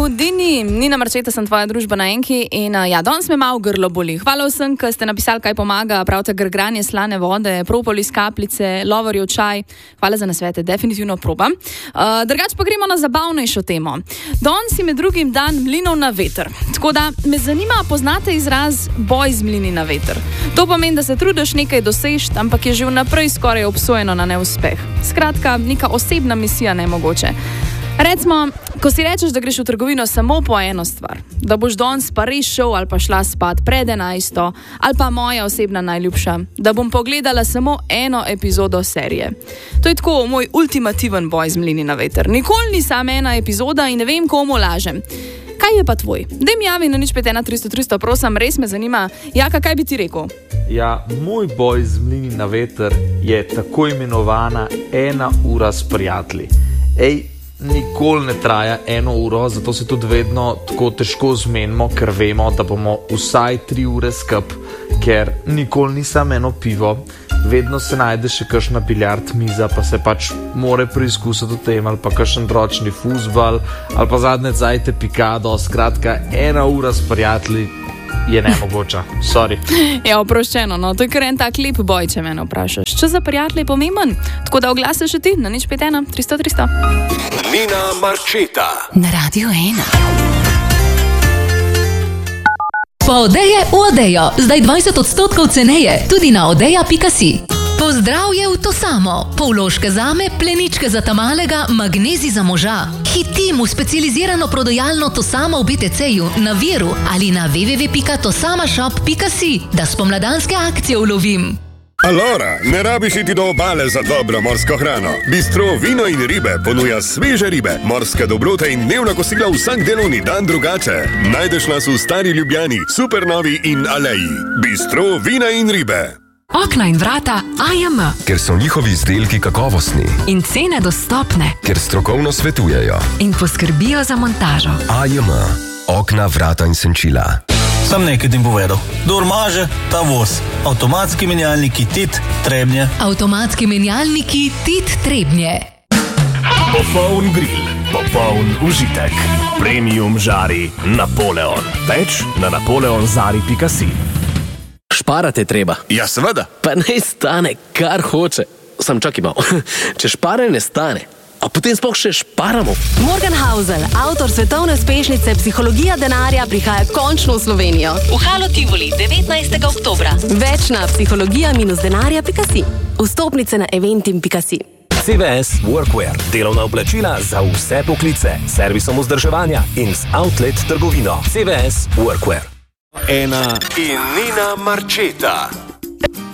Dini, Nina Marčeta sem tvoja družba na Enki in danes me malo grlo boli. Hvala vsem, ki ste napisali, kaj pomaga, pravite grgranje slane vode, propolis, kapljice, lovorjev čaj. Hvala za nasvete, definitivno probam. Drugače pa gremo na zabavnejšo temo. Danes je med drugim dan mlinov na veter. Tako da me zanima, poznate izraz boj z mlini na veter. To pomeni, da se trudiš nekaj dosežiti, ampak je že vnaprej skoraj obsojeno na neuspeh. Skratka, neka osebna misija nemogoče. Recimo, ko si rečeš, da greš v trgovino samo po eno stvar, da boš danes pa res šel ali pa šla spat pred 11, ali pa moja osebna najljubša, da bom pogledala samo eno epizodo serije. To je tako moj ultimativen boj z mlini na veter. Nikoli ni sama ena epizoda in ne vem, komu lažem. Kaj je pa tvoj? Daj mi javi na 051 300 300, prosim, res me zanima. Jaka, kaj bi ti rekel? Ja, moj boj z mlini na veter je tako imenovana 1 ura s prijatelji. Nikoli ne traja 1 uro, zato se tudi vedno tako težko zmenimo, ker vemo, da bomo vsaj 3 ure skup, ker nikoli ni samo eno pivo, vedno se najde še kakšna biljard miza, pa se pač more preizkusiti v tem, ali pa kakšen ročni fuzbal, ali pa zadnje zajte pikado. Skratka, 1 ura s prijatelji je nemogoča, sorry. Ja, oproščeno, no, to je kar en tak lep boj, če mene vprašaš. Če za prijatelje je pomemben, tako da oglasi še ti na 051 300 300. Nina Marčeta na Radio 1. Pa Odeje v Odejo, zdaj 20% ceneje, tudi na odeja.si. Pozdravje v to samo. Polloške zame, pleničke za tamalega, magnezi za moža. Hitim v specializirano prodajalno To samo v BTC-ju, na Viru ali na www.tosamashop.si, da spomladanske akcije ulovim. Alora, ne rabiš iti do obale za dobro morsko hrano. Bistro Vino in ribe ponuja sveže ribe, morske dobrote in dnevna kosila vsak delovni dan drugače. Najdeš nas v Stari Ljubljani, Supernovi in Aleji. Bistro Vina in ribe. Okna in vrata AJM. Ker so njihovi izdelki kakovostni. In cene dostopne. Ker strokovno svetujejo. In poskrbijo za montažo. AJM. Okna, vrata in senčila. Sem nekaj tim povedal. Kdor maže, ta voz. Avtomatski menjalniki TIT Trebnje. Avtomatski menjalniki TIT Trebnje. Popoln grill, popoln užitek. Premium žari Napoleon. Več na napoleonzari.si. Šparati je treba. Ja, seveda. Pa naj stane, kar hoče. Sam čakaj malo. Če špare ne stane, a potem sploh še šparamo. Morgan Housel, avtor svetovne uspešnice Psihologija denarja, prihaja končno v Slovenijo. V Halo Tivoli 19. oktobra. Več na psihologija-denarja.si. Vstopnice na eventim.si. CVS Workwear. Delovna oblačila za vse poklice. Servisom vzdrževanja in z outlet trgovino. CVS Workwear. In Nina Marčeta.